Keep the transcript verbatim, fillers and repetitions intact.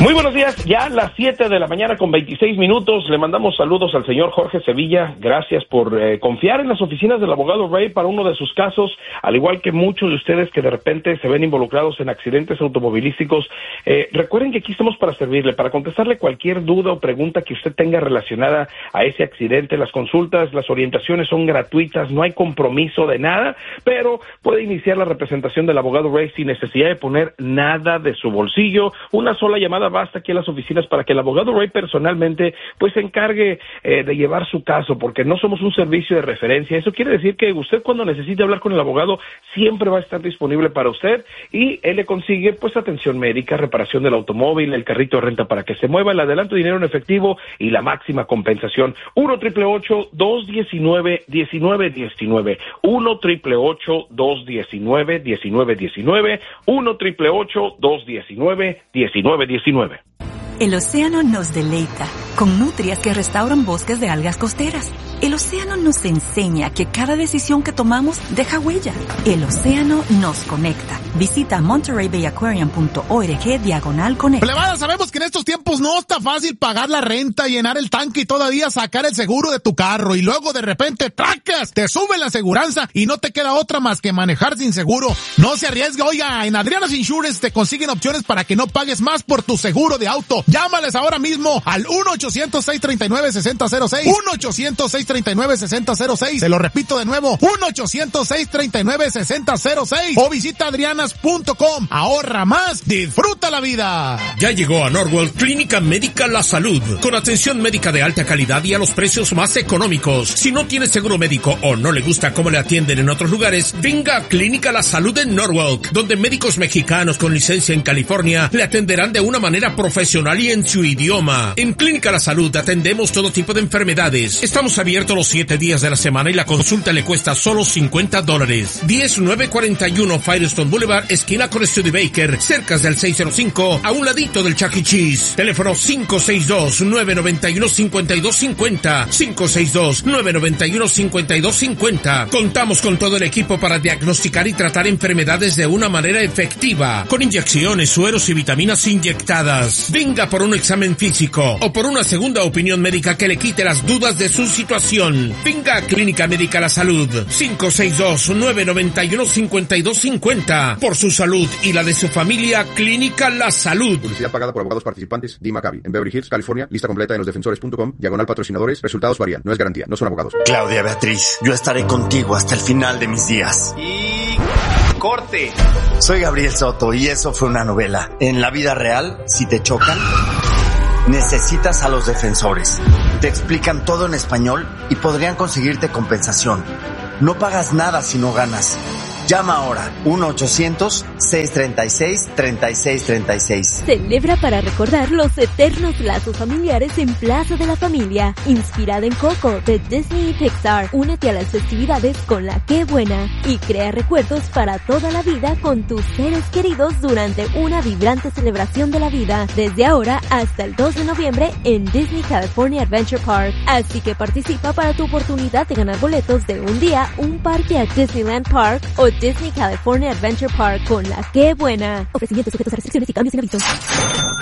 Muy buenos días, ya a las siete de la mañana con veintiséis minutos, le mandamos saludos al señor Jorge Sevilla, gracias por eh, confiar en las oficinas del abogado Ray para uno de sus casos, al igual que muchos de ustedes que de repente se ven involucrados en accidentes automovilísticos. Eh, recuerden que aquí estamos para servirle, para contestarle cualquier duda o pregunta que usted tenga relacionada a ese accidente. Las consultas, las orientaciones son gratuitas, no hay compromiso de nada, pero puede iniciar la representación del abogado Ray sin necesidad de poner nada de su bolsillo. Una sola llamada basta aquí en las oficinas para que el abogado Ray personalmente pues se encargue eh, de llevar su caso, porque no somos un servicio de referencia. Eso quiere decir que usted, cuando necesite hablar con el abogado, siempre va a estar disponible para usted, y él le consigue pues atención médica, reparación del automóvil, el carrito de renta para que se mueva, el adelanto de dinero en efectivo y la máxima compensación. uno triple ocho, dos diecinueve, diecinueve diecinueve, uno triple ocho, dos diecinueve, diecinueve diecinueve, uno triple ocho, dos diecinueve, diecinueve diecinueve. El océano nos deleita con nutrias que restauran bosques de algas costeras. El océano nos enseña que cada decisión que tomamos deja huella. El océano nos conecta. Visita monterey bay aquarium punto org diagonal conecta. Plebada, sabemos que en estos tiempos no está fácil pagar la renta, llenar el tanque y todavía sacar el seguro de tu carro, y luego de repente ¡tracas! Te sube la aseguranza y no te queda otra más que manejar sin seguro. No se arriesgue, oiga, en Adriana's Insurance te consiguen opciones para que no pagues más por tu seguro de auto. Llámales ahora mismo al uno ochocientos, seis treinta y nueve, sesenta cero seis, uno ochocientos, seis treinta y nueve, sesenta cero seis. Se lo repito de nuevo, uno ochocientos, seis treinta y nueve, sesenta cero seis, o visita adrianas punto com. Ahorra más, disfruta la vida. Ya llegó a Norwell Clínica Médica La Salud, con atención médica de alta calidad y a los precios más económicos. Si no tiene seguro médico o no le gusta cómo le atienden en otros lugares, venga a Clínica La Salud en Norwalk, donde médicos mexicanos con licencia en California le atenderán de una manera profesional y en su idioma. En Clínica La Salud atendemos todo tipo de enfermedades. Estamos abiertos los siete días de la semana y la consulta le cuesta solo cincuenta dólares. diez mil novecientos cuarenta y uno Firestone Boulevard, esquina con Studebaker, cerca del seiscientos cinco, a un ladito del Chuck E. Cheese. Teléfono cinco seis dos, nueve nueve uno, cinco dos cinco cero, cinco seis dos, nueve nueve uno, cinco dos cinco cero. Contamos con todo el equipo para diagnosticar y tratar enfermedades de una manera efectiva, con inyecciones, sueros y vitaminas inyectadas. Venga por un examen físico o por una segunda opinión médica que le quite las dudas de su situación. Venga a Clínica Médica La Salud, cinco seis dos, nueve nueve uno, cinco dos cinco cero. Por su salud y la de su familia, Clínica La Salud. Publicidad pagada por abogados participantes. D. Maccabi. En Beverly Hills, California. Lista completa en los defensores punto com. Diagonal patrocinadores. Resultados varían. No es garantía. No son abogados. Claudia Beatriz, yo estaré contigo hasta el final de mis días. Y... corte. Soy Gabriel Soto y eso fue una novela. En la vida real, si te chocan, necesitas a los defensores. Te explican todo en español y podrían conseguirte compensación. No pagas nada si no ganas. Llama ahora, uno ochocientos, seis treinta y seis, treinta y seis treinta y seis. Celebra para recordar los eternos lazos familiares en Plaza de la Familia, inspirada en Coco de Disney y Pixar. Únete a las festividades con la Qué Buena y crea recuerdos para toda la vida con tus seres queridos durante una vibrante celebración de la vida, desde ahora hasta el dos de noviembre en Disney California Adventure Park. Así que participa para tu oportunidad de ganar boletos de un día, un parque a Disneyland Park o Disney California Adventure Park con la Qué Buena. Ofrecimientos sujetos a restricciones y cambios sin aviso.